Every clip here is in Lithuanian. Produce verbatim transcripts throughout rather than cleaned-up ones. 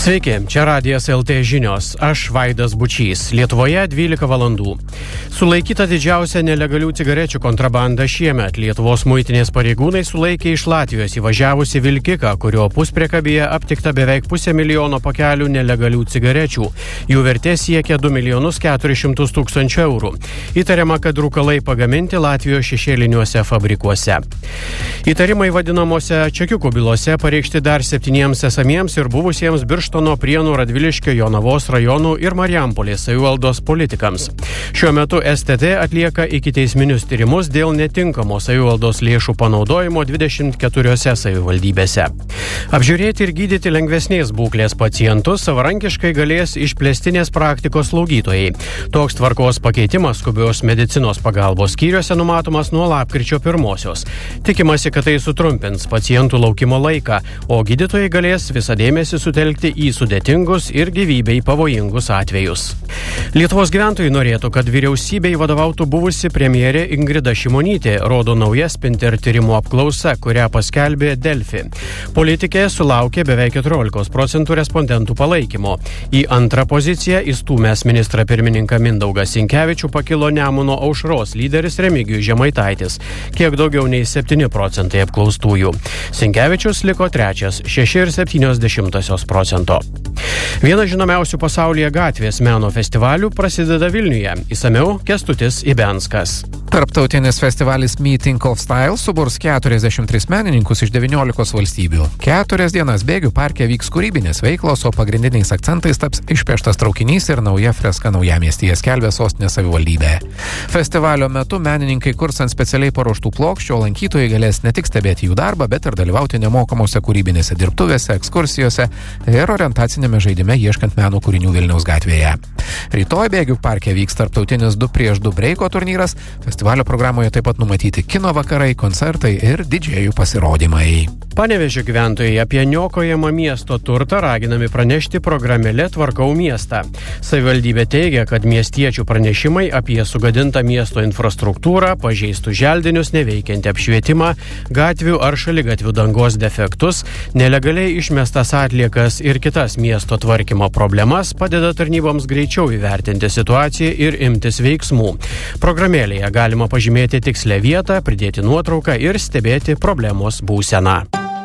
Sveiki, čia Radijas L T žinios. Aš Vaidas Bučys. Lietuvoje dvylika valandų. Sulaikyta didžiausia nelegalių cigarečių kontrabanda šiemet. Lietuvos muitinės pareigūnai sulaikė iš Latvijos įvažiavusi vilkiką, kurio puspriekabėje aptikta beveik pusę milijono pakelių nelegalių cigarečių. Jų vertė siekia du milijonus keturis šimtus tūkstančių eurų. Įtariama, kad rūkalai pagaminti Latvijos šešėliniuose fabrikuose. Įtarimai vadinamuose čekiukų bylose pareikšti dar septyniems esamiems ir buvusiems Birštono, Prienų, Radviliškio, Jonavos rajonų ir Marijampolės savivaldos politikams. Šiuo metu S T T atlieka ikiteisminius tyrimus dėl netinkamo savivaldos lėšų panaudojimo dvidešimt keturiose savivaldybėse. Apžiūrėti ir gydyti lengvesnės būklės pacientus savarankiškai galės išplėstinės praktikos slaugytojai. Toks tvarkos pakeitimas skubios medicinos pagalbos skyriuose numatomas nuo lapkričio pirmosios. Tikimasi, kad tai sutrumpins pacientų laukimo laiką, o gydytojai galės visą dėmesį sutelkti į sudėtingus ir gyvybei pavojingus atvejus. Lietuvos gyventojai norėtų, kad vyriausybei vadovautų buvusi premjerė Ingrida Šimonytė, rodo nauja Spinter tyrimo apklausa, kurią paskelbė Delfi. Politikė sulaukė beveik keturiolikos procentų respondentų palaikymo. Į antrą poziciją įstūmęs ministrą pirmininką Mindaugą Sinkevičių pakilo Nemuno aušros lyderis Remigijus Žemaitaitis, kiek daugiau nei septyni procentai apklaustųjų. Sinkevičius liko trečias, šeši ir septynios dešimtosios procento. Vienas žinomiausių pasaulyje gatvės meno festivalių prasideda Vilniuje. Išsamiau Kęstutis Ibenskas. Tarptautinis festivalis Meeting of Style suburs keturiasdešimt tris menininkus iš devyniolikos valstybių. Keturias dienas bėgių parke vyks kūrybinės veiklos, o pagrindiniais akcentais taps išpieštas traukinys ir nauja freska naujamiestyje, skelbia sostinės savivaldybė. Festivalio metu menininkai kurs ant specialiai paruoštų plokščių, o lankytojai galės ne tik stebėti jų darbą, bet ir dalyvauti nemokamose kūrybinėse dirbtuvėse, ekskursijose ir orientacinėme žaidime ieškant meno kūrinių Vilniaus gatvėje. Rytoj bėgių parke vyks tarptautinis du prieš du breiko turnyras. Festivalio programoje taip pat numatyti kino vakarai, koncertai ir didžėjų pasirodymai. Panevėžio gyventojai apie niokojamą miesto turtą raginami pranešti programėle Tvarkau miestą. Savivaldybė teigia, kad miestiečių pranešimai apie sugadintą miesto infrastruktūrą, pažeistų želdinius, neveikiantį apšvietimą, gatvių ar šaligatvių dangos defektus, nelegaliai išmestas atliekas ir kitas miesto tvarkymo problemas padeda tarnyboms greičiau įvertinti situaciją ir imtis veiksmų. Programėlėje galima pažymėti tikslę vietą, pridėti nuotrauką ir stebėti problemos būseną.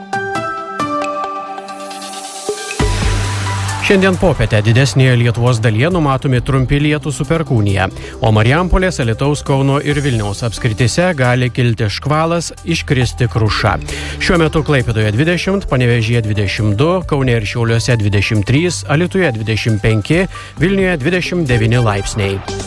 Šiandien popietę didesnėje Lietuvos dalyje numatomi trumpi lietūs su perkūnija, o Marijampolės, Alytaus, Kauno ir Vilniaus apskrityse gali kilti škvalas, iškristi kruša. Šiuo metu Klaipėdoje dvidešimt, Panevėžyje dvidešimt du, Kaune ir Šiauliuose dvidešimt trys, Alytuje dvidešimt penki, Vilniuje dvidešimt devyni laipsniai.